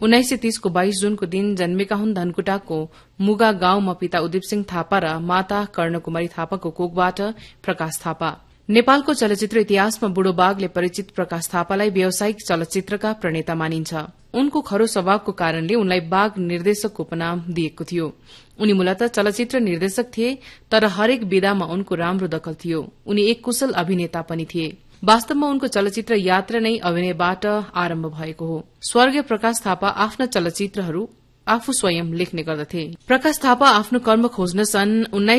1930 को 22 जूनको दिन जन्मेका हुन् धनकुटाको मुगा गाउँमा पिता उदिप सिंह थापा र माता कर्णकुमारी थापाको कोखबाट प्रकाश थापा। नेपालको चलचित्र इतिहासमा बुढो बाघले परिचित प्रकाश थापालाई व्यावसायिक चलचित्रका प्रणेता मानिन्छ। उनको खरो स्वभावको कारणले उनलाई बाघ निर्देशकको उपनाम दिएको थियो। उनी मूलतः चलचित्र निर्देशक थिए, तर हरेक विधामा उनको राम्रो दखल थियो। उनी एक कुशल अभिनेता पनि थिए। वास्तवमा उनको चलचित्र यात्रा नै अभिनयबाट आरम्भ भएको हो। स्वर्गीय प्रकाश थापा आफ्ना चलचित्रहरू आफू स्वयं लेख्ने गर्दथे। प्रकाश थापा आफ्नो कर्म खोज्न सन्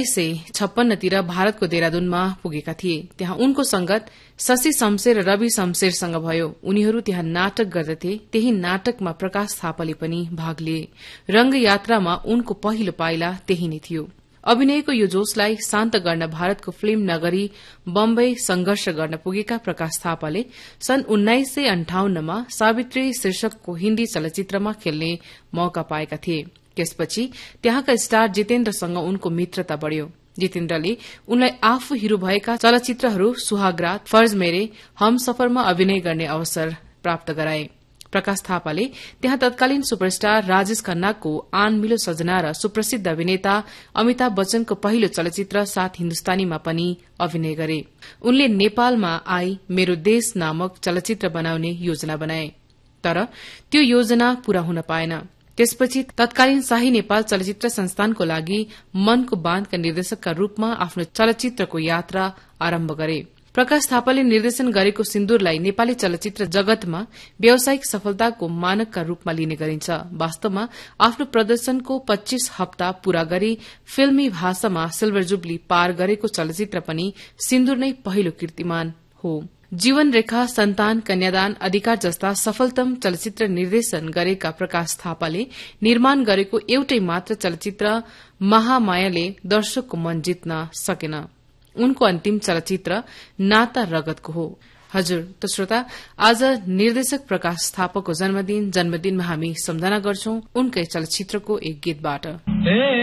1956 तिर भारतको देहरादूनमा पुगेका थिए। त्यहाँ उनको संगत शशि शमशेर र रवि शमशेरसँग भयो। उनीहरू त्यहाँ नाटक गर्दथे। त्यही नाटकमा प्रकाश थापाले पनि भाग लिए। रंग यात्रामा उनको पहिलो पाइला त्यही नै थियो। अभिनयको यो जोशलाई शान्त गर्न भारतको फिल्म नगरी बम्बई संघर्ष गर्न पुगेका प्रकाश थापाले सन् 1958 मा सावित्री शीर्षकको हिन्दी चलचित्रमा खेल्ने मौका पाएका थिए। त्यसपछि त्यहाँका स्टार जितेन्द्रसँग उनको मित्रता बढ़्यो। जितेन्द्रले उनलाई आफू हिरो भएका चलचित्रहरू सुहागरात, फर्ज मेरे, हमसफरमा अभिनय गर्ने अवसर प्राप्त गराए। प्रकाश थापाले त्यहाँ तत्कालीन सुपरस्टार राजेश खन्नाको आन मिलो सजना र सुप्रसिद्ध अभिनेता अमिताभ बच्चनको पहिलो चलचित्र सात हिन्दुस्तानीमा पनि अभिनय गरे। उनले नेपालमा आई मेरो देश नामक चलचित्र बनाउने योजना बनाए, तर त्यो योजना पूरा हुन पाएन। त्यसपछि तत्कालीन शाही नेपाल चलचित्र संस्थानको लागि मनको बाँधका निर्देशकका रूपमा आफ्नो चलचित्रको यात्रा आरम्भ गरे। प्रकाश थापाले निर्देशन गरेको सिन्दूरलाई नेपाली चलचित्र जगतमा व्यावसायिक सफलताको मानकका रूपमा लिने गरिन्छ। वास्तवमा आफ्नो प्रदर्शनको 25 हप्ता पूरा गरी फिल्मी भाषामा सिल्भर जुबली पार गरेको चलचित्र पनि सिन्दूर नै पहिलो कीर्तिमान हो। जीवन रेखा, सन्तान, कन्यादान, अधिकार जस्ता सफलतम चलचित्र निर्देशन गरेका प्रकाश थापाले निर्माण गरेको एउटै मात्र चलचित्र महामायाले दर्शकको मन जित्न सकेन। उनको अन्तिम चलचित्र नाता रगतको हो। हजुर त श्रोता, आज निर्देशक प्रकाश थापाको जन्मदिनमा हामी सम्झना गर्छौं उनकै चलचित्रको एक गीतबाट।